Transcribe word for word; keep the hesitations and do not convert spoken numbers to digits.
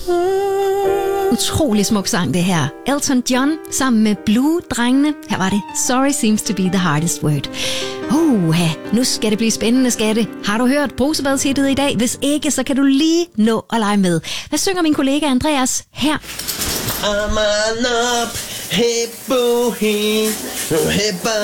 Utrolig smuk sang det her. Elton John sammen med Blue-drengene. Her var det Sorry Seems to be the hardest word. Uh, nu skal det blive spændende, skal det. Har du hørt Brusebadshittet i dag? Hvis ikke, så kan du lige nå at lege med. Hvad synger min kollega Andreas her? I'm an up, hey boo, hey, hey